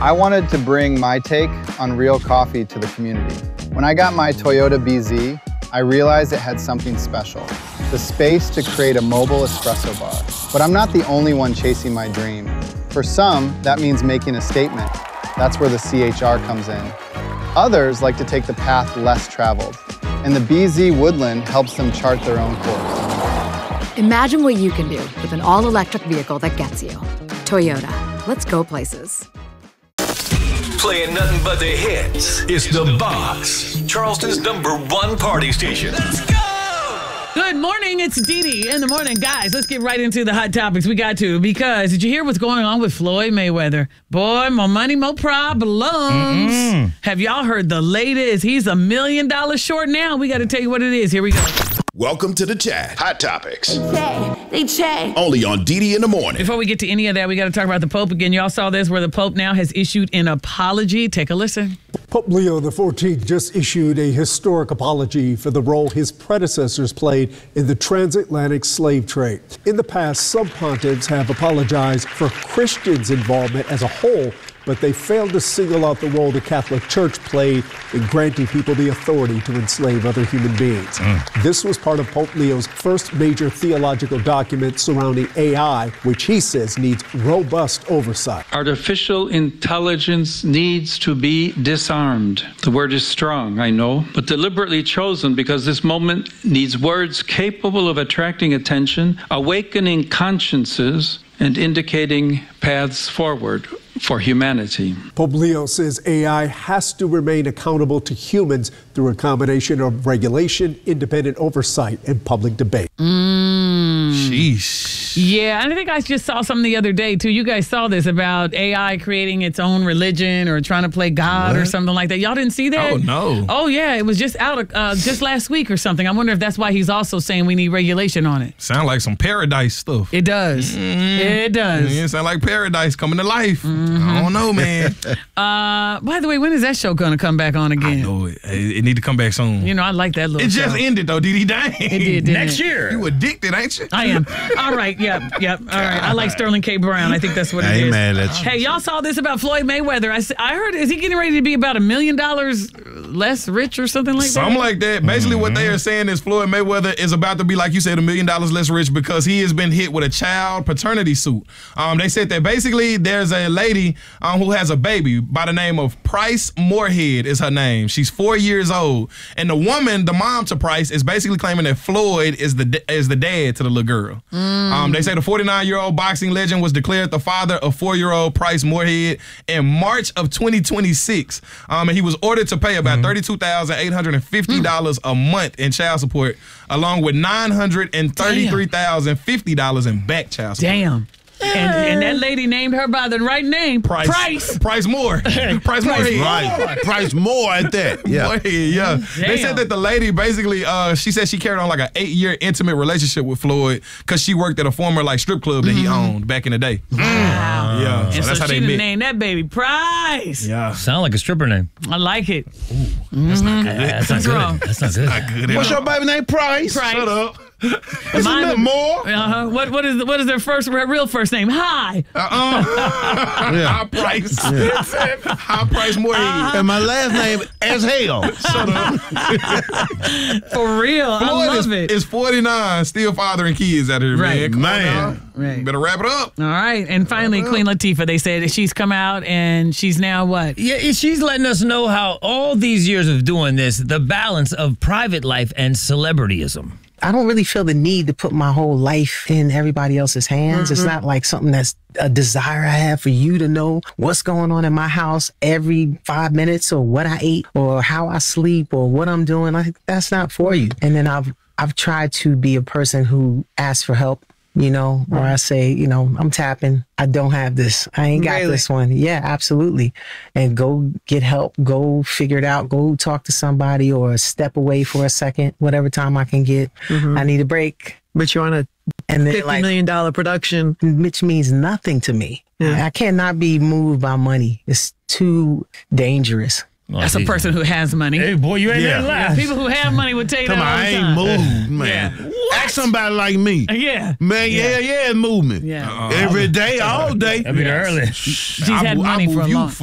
I wanted to bring my take on real coffee to the community. When I got my Toyota BZ, I realized it had something special, the space to create a mobile espresso bar. But I'm not the only one chasing my dream. For some, that means making a statement. That's where the CHR comes in. Others like to take the path less traveled, and the BZ Woodland helps them chart their own course. Imagine what you can do with an all-electric vehicle that gets you. Toyota, let's go places. Playing nothing but the hits. It's The Box, Charleston's #1 party station. Let's go! Good morning, it's Dee Dee in the morning. Guys, let's get right into the hot topics. We got to, because did you hear what's going on with Floyd Mayweather? Boy, more money, more problems. Have y'all heard the latest? He's $1 million short now. We got to tell you what it is. Here we go. Welcome to the chat. Hot topics. They check. Only on Dee Dee in the morning. Before we get to any of that, we got to talk about the Pope again. Y'all saw this, where the Pope now has issued an apology. Take a listen. Pope Leo XIV just issued a historic apology for the role his predecessors played in the transatlantic slave trade. In the past, some pontiffs have apologized for Christians' involvement as a whole, but they failed to single out the role the Catholic Church played in granting people the authority to enslave other human beings. This was part of Pope Leo's first major theological document surrounding AI, which he says needs robust oversight. Artificial intelligence needs to be disarmed. The word is strong, I know, but deliberately chosen because this moment needs words capable of attracting attention, awakening consciences, and indicating paths forward for humanity. Pope Leo says AI has to remain accountable to humans through a combination of regulation, independent oversight, and public debate. Sheesh. Yeah, and I think I just saw something the other day, too. You guys saw this about AI creating its own religion or trying to play God or something like that. Y'all didn't see that? Oh, no. Oh, yeah. It was just out just last week or something. I wonder if that's why he's also saying we need regulation on it. Sound like some paradise stuff. It does. It does. It sound like paradise coming to life. I don't know, man. By the way, when is that show going to come back on again? I know it. It need to come back soon. You know, I like that little It just show. ended, though, Dee Dee. Dang. It did, Next year. You addicted, ain't you? I am. All right. Yep. All right. I like Sterling K. Brown. I think that's what it is. Man, that's Hey, y'all saw this about Floyd Mayweather. I heard, is he getting ready to be about $1 million less rich or something like that? Something like that. Basically, what they are saying is Floyd Mayweather is about to be, like you said, $1 million less rich because he has been hit with a child paternity suit. They said that basically there's a lady who has a baby by the name of Price Moorhead is her name. She's 4 years old. And the woman, the mom to Price, is basically claiming that Floyd is the dad to the little girl. They say the 49-year-old boxing legend was declared the father of 4-year-old Price Moorhead in March of 2026. And he was ordered to pay about $32,850 a month in child support, along with $933,050 in back child support. Damn. And that lady named her by the right name. Price Moore. Price Moorhead. right. Price more at that. Yeah. Moorhead, yeah. They said that the lady basically, she said she carried on like an 8-year intimate relationship with Floyd because she worked at a former strip club that he owned back in the day. Wow. Yeah. And that's how she they met. named that baby Price. Yeah. Sound like a stripper name. I like it. That's not good. That's not good. That's not good. Not good. What's your baby name? Price. Shut up. Isn't that more? What is their real first name? Hi. High Price. High Price Moorhead. And my last name as hell. Shut up. For real. Floyd I love it. is 49, still fathering kids out here, Right. man. Come on now. Right. Better wrap it up. All right. And finally, Queen Latifah, they said that she's come out and she's now what? Yeah, she's letting us know how all these years of doing this, the balance of private life and celebrityism. I don't really feel the need to put my whole life in everybody else's hands. It's not like something that's a desire I have for you to know what's going on in my house every 5 minutes, or what I ate, or how I sleep, or what I'm doing. Like, that's not for you. And then I've tried to be a person who asks for help, or I say, I'm tapping. I don't have this. I ain't got this one. Yeah, absolutely. And go get help. Go figure it out. Go talk to somebody, or step away for a second, whatever time I can get. I need a break. But you're on a $50 million production. Which means nothing to me. I cannot be moved by money. It's too dangerous. That's a person who has money. Hey, boy, you ain't that loud. People who have money would tell you that all the I time. ain't moved, man. Yeah. Ask somebody like me. Yeah. Man, yeah, movement. Yeah. Every day, all day. That'd be early. She's had money for a long